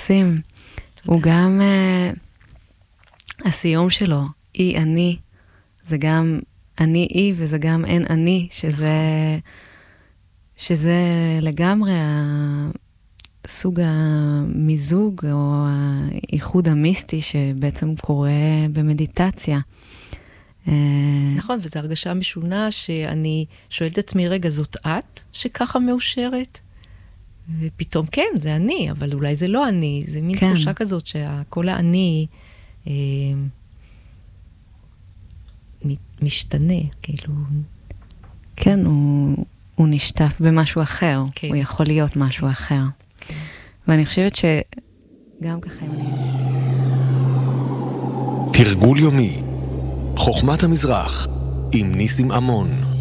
מקסים. הוא גם, הסיום שלו, אי אני, זה גם אני אי, וזה גם אין אני, שזה לגמרי סוג המיזוג, או האיחוד המיסטי, שבעצם קורה במדיטציה. נכון, וזו הרגשה משונה שאני שואלת עצמי, רגע, זאת את שככה מאושרת? ופתאום כן, זה אני, אבל אולי זה לא אני, זה מין תחושה כזאת שהכל האני משתנה, כאילו. כן, הוא נשטף במשהו אחר, הוא יכול להיות משהו אחר. ואני חושבת שגם ככה... תרגול יומי, חוכמת המזרח, עם ניסים אמון.